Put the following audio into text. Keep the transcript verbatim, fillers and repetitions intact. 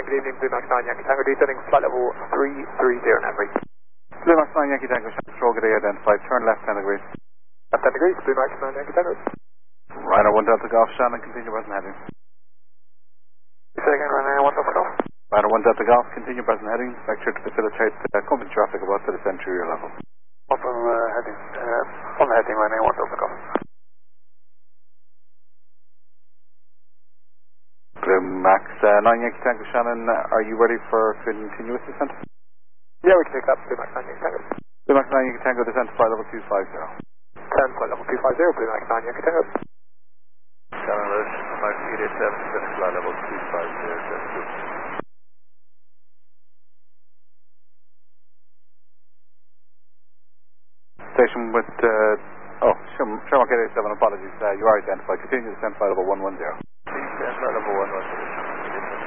good evening, Blue Max nine Yankee Tango, descending flight level three three zero now, please. Blue Max nine Yankee Tango, control get identified, turn left ten degrees. Left ten degrees, Blue Max nine Yankee Tango. Rhino one Delta Golf, Shannon, continue present heading. Say again, Rhino one Delta Golf. Rhino one Delta Golf, continue present heading, vector to facilitate uh, company traffic above to the interior level. Off on uh, heading, uh, on the heading, Rhino one Delta Golf. Blue Max uh, nine Yankee Tango, Shannon, uh, are you ready for continuous descent? Yeah, we can take that, Blue Max nine Yankee Tango. Blue Max nine Yankee Tango, descent to flight level two five zero. ten, flight level two five zero, Blue Max nine Yankee Tango. Shannon Lewis, five feet eight seven, descent flight level two five zero, just two. Station with, uh, oh, Shermark eight eight seven, apologies, uh, you are identified, continue descent flight level one one zero.